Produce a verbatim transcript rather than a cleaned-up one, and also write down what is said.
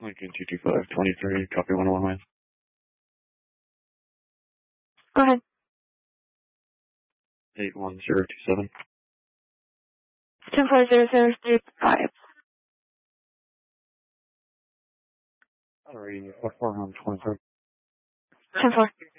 Lincoln two two five twenty-three, copy one oh one West. Go ahead. eight one zero two seven. ten four zero zero three five. Alright, four four twenty-three. ten four.